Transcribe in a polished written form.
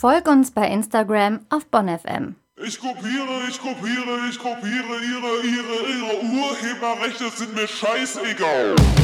Folg uns bei Instagram auf BonnFM. Ich kopiere ihre Urheberrechte sind mir scheißegal.